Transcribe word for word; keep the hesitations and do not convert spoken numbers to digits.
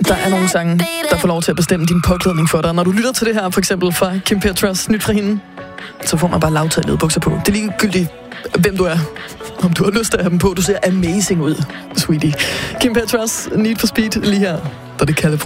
Der er nogle sange, der får lov til at bestemme din påklædning for dig. Når du lytter til det her, for eksempel fra Kim Petras, nyt fra hende, så får man bare lavtagede bukser på. Det er ligegyldigt, hvem du er. Om du har lyst til at have dem på. Du ser amazing ud, sweetie. Kim Petras, Need for Speed, lige her. Der det kalder